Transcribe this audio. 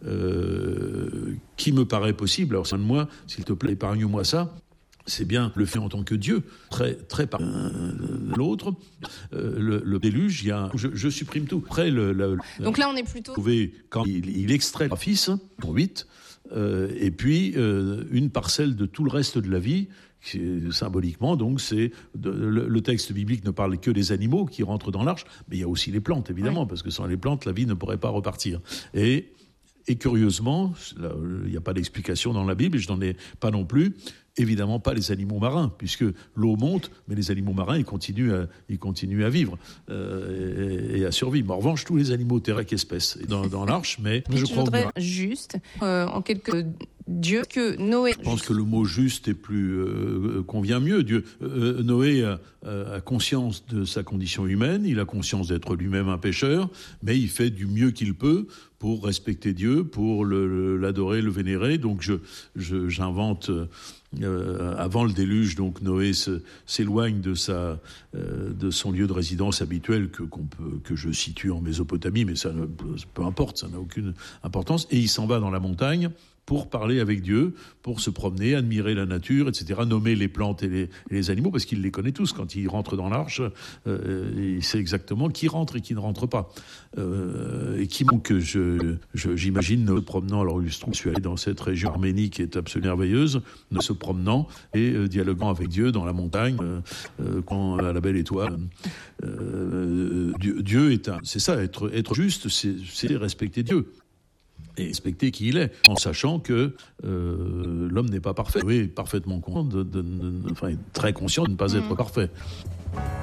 qui me paraît possible. Alors, moi, s'il te plaît, épargne-moi ça. C'est bien le fait en tant que Dieu, très par l'autre. Le déluge, je supprime tout. Après, donc là, on est plutôt... Quand il extrait le fils, 8, et puis une parcelle de tout le reste de la vie, symboliquement, donc le texte biblique ne parle que des animaux qui rentrent dans l'arche, mais il y a aussi les plantes, évidemment, parce que sans les plantes, la vie ne pourrait pas repartir. Et curieusement, il n'y a pas d'explication dans la Bible, et je n'en ai pas non plus, évidemment pas les animaux marins, puisque l'eau monte, mais les animaux marins, ils continuent à vivre et à survivre. En revanche, tous les animaux terrestres espèces dans l'arche, mais je voudrais juste, en quelques Dieu que Noé... Je pense que le mot juste est plus convient mieux. Noé a conscience de sa condition humaine, il a conscience d'être lui-même un pécheur, mais il fait du mieux qu'il peut pour respecter Dieu, pour l'adorer, le vénérer. Donc j'invente... avant le déluge, donc Noé s'éloigne de son lieu de résidence habituel que je situe en Mésopotamie, mais peu importe, ça n'a aucune importance. Et il s'en va dans la montagne pour parler avec Dieu, pour se promener, admirer la nature, etc., nommer les plantes et les animaux, parce qu'il les connaît tous. Quand il rentre dans l'arche, il sait exactement qui rentre et qui ne rentre pas. Et qui manque, j'imagine, se promenant, alors je suis allé dans cette région arménie qui est absolument merveilleuse, se promenant et dialoguant avec Dieu dans la montagne, quand à la belle étoile. Dieu c'est ça, être juste, c'est respecter Dieu. Et respecter qui il est, en sachant que l'homme n'est pas parfait. Oui, parfaitement conscient, très conscient de ne pas être parfait.